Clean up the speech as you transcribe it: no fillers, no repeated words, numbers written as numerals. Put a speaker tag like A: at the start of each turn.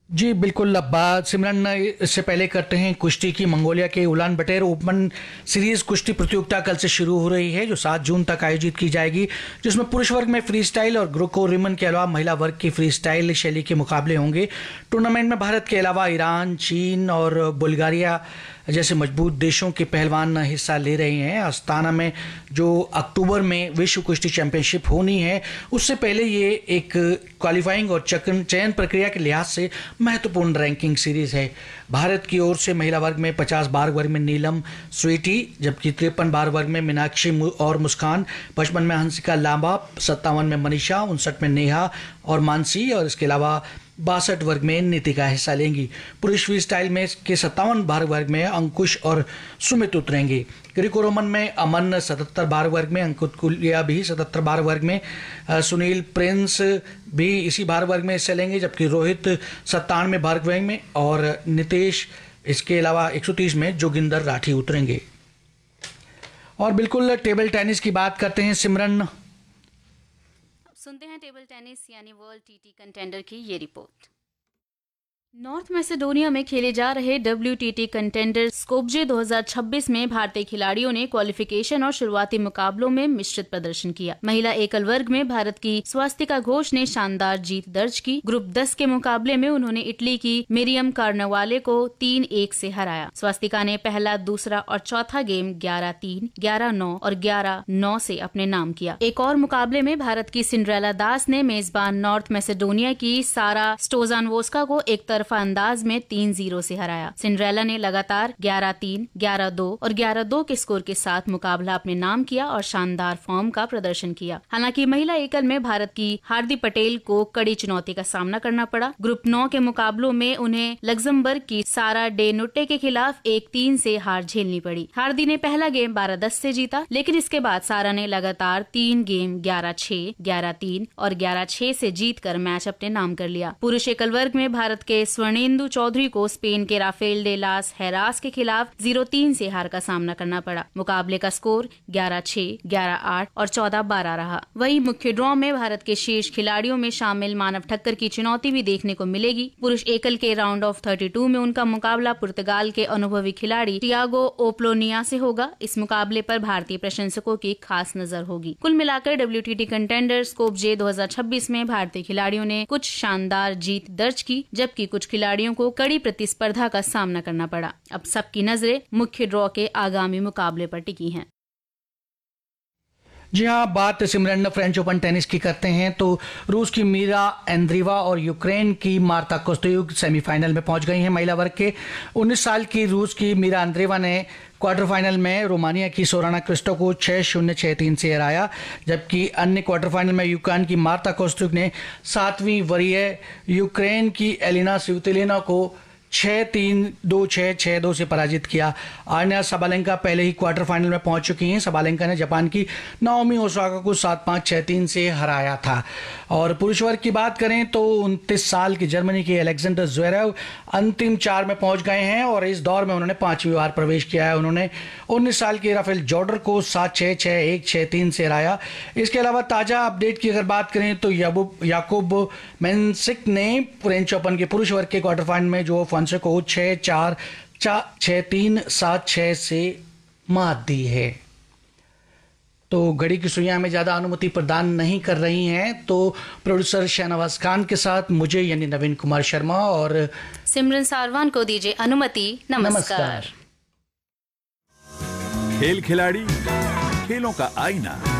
A: जी बिल्कुल। अब बात सिमरन इससे पहले करते हैं कुश्ती की। मंगोलिया के उलान बटर ओपन सीरीज कुश्ती प्रतियोगिता कल से शुरू हो रही है, जो 7 जून तक आयोजित की जाएगी, जिसमें पुरुष वर्ग में फ्री स्टाइल और ग्रोको रिमन के अलावा महिला वर्ग की फ्री स्टाइल शैली के मुकाबले होंगे। टूर्नामेंट में भारत के अलावा ईरान, चीन और बुल्गारिया जैसे मजबूत देशों के पहलवान हिस्सा ले रहे हैं। अस्ताना में जो अक्टूबर में विश्व कुश्ती चैंपियनशिप होनी है, उससे पहले ये एक क्वालिफाइंग और चयन प्रक्रिया के लिहाज से महत्वपूर्ण रैंकिंग सीरीज है। भारत की ओर से महिला वर्ग में 50 बार वर्ग में नीलम स्वीटी, जबकि 53 बार वर्ग में मीनाक्षी और मुस्कान, 55 में हंसिका लांबा, 57 में मनीषा, 59 में नेहा और मानसी, और इसके अलावा 62 वर्ग में नीतिका हिस्सा लेंगी। पुरुष फ्री स्टाइल में के 57 बार वर्ग में अंकुश और सुमित उतरेंगे। ग्रीको रोमन में अमन 77 बार वर्ग में, अंकुत कुलिया भी 77 बार वर्ग में, सुनील प्रिंस भी इसी भार वर्ग में हिस्सा लेंगे, जबकि रोहित 97 भार वर्ग में और नितेश इसके अलावा 130 में जोगिंदर राठी उतरेंगे। और बिल्कुल टेबल टेनिस की बात करते हैं सिमरन।
B: सुनते हैं टेबल टेनिस यानी वर्ल्ड टीटी कंटेंडर की ये रिपोर्ट। नॉर्थ मैसेडोनिया में खेले जा रहे WTT कंटेंडर स्कोपजे 2026 में भारतीय खिलाड़ियों ने क्वालिफिकेशन और शुरुआती मुकाबलों में मिश्रित प्रदर्शन किया। महिला एकल वर्ग में भारत की स्वास्तिका घोष ने शानदार जीत दर्ज की। ग्रुप 10 के मुकाबले में उन्होंने इटली की मिरियम कार्नवाले को 3-1 से हराया। स्वास्तिका ने पहला, दूसरा और चौथा गेम 11-3, 11-9 और 11-9 से अपने नाम किया। एक और मुकाबले में भारत की सिंड्रेला दास ने मेजबान नॉर्थ मैसेडोनिया की सारा स्टोजानवोस्का को एक तरफा अंदाज में 3-0 से हराया। सिंड्रेला ने लगातार 11-3, 11-2 और 11-2 के स्कोर के साथ मुकाबला अपने नाम किया और शानदार फॉर्म का प्रदर्शन किया। हालांकि महिला एकल में भारत की हार्दी पटेल को कड़ी चुनौती का सामना करना पड़ा। ग्रुप 9 के मुकाबलों में उन्हें लग्जमबर्ग की सारा डे नुट्टे के खिलाफ 1-3 से हार झेलनी पड़ी। हार्दी ने पहला गेम 12-10 से जीता, लेकिन इसके बाद सारा ने लगातार 3 गेम 11-6, 11-3 और 11-6 से जीतकर मैच अपने नाम कर लिया। पुरुष एकल वर्ग में भारत के स्वर्णेंदु चौधरी को स्पेन के राफेल डे लास हेरास के खिलाफ 0-3 से हार का सामना करना पड़ा। मुकाबले का स्कोर 11-6, 11-8 और 14-12 रहा। वहीं मुख्य ड्रॉ में भारत के शीर्ष खिलाड़ियों में शामिल मानव ठक्कर की चुनौती भी देखने को मिलेगी। पुरुष एकल के राउंड ऑफ 32 में उनका मुकाबला पुर्तगाल के अनुभवी खिलाड़ी टियागो ओप्लोनिया से होगा। इस मुकाबले पर भारतीय प्रशंसकों की खास नजर होगी। कुल मिलाकर WTT कंटेंडर स्कोपजे 2026 में भारतीय खिलाड़ियों ने कुछ शानदार जीत दर्ज की, जबकि कुछ खिलाड़ियों को कड़ी प्रतिस्पर्धा का सामना करना पड़ा। अब सबकी नजरें मुख्य ड्रॉ के आगामी मुकाबले पर टिकी हैं।
A: जी हाँ, बात सिमरन फ्रेंच ओपन टेनिस की करते हैं तो रूस की मीरा एंद्रीवा और यूक्रेन की मार्ता कोस्त्युक सेमीफाइनल में पहुंच गई हैं। महिला वर्ग के 19 साल की रूस की मीरा एंद्रीवा ने क्वार्टर फाइनल में रोमानिया की सोराना क्रिस्टो को 6-0, 6-3 से हराया, जबकि अन्य क्वार्टर फाइनल में यूक्रेन की मार्ता कोस्त्युक ने 7वीं वरीय यूक्रेन की एलिना स्वितोलिना को 6-3, 2-6, 6-2 से पराजित किया। आर्या साबालेंका पहले ही क्वार्टर फाइनल में पहुंच चुकी हैं। साबालेंका ने जापान की नाओमी ओसाका को 7-5, 6-3 से हराया था। और पुरुष वर्ग की बात करें तो 29 साल की जर्मनी के अलेक्जेंडर ज़्वेरेव अंतिम 4 में पहुंच गए हैं और इस दौर में उन्होंने 5वीं बार प्रवेश किया है। उन्होंने 19 साल के राफेल जॉर्डर को 7-6, 6-1, 6-3 से हराया। इसके अलावा ताज़ा अपडेट की अगर बात करें तो याकूब मेंसिक ने फ्रेंच ओपन के पुरुष वर्ग के क्वार्टर फाइनल में जो फंसे को 6-4, 6-3, 7-6 से मात दी है। तो घड़ी की सुइयां में ज़्यादा अनुमति प्रदान नहीं कर रही हैं, तो प्रोड्यूसर शहनवाज खान के साथ मुझे यानी नवीन कुमार शर्मा और
B: सिमरन सारवान को दीजिए अनुमति। नमस्कार।
C: खेल खिलाड़ी, खेलों का आईना।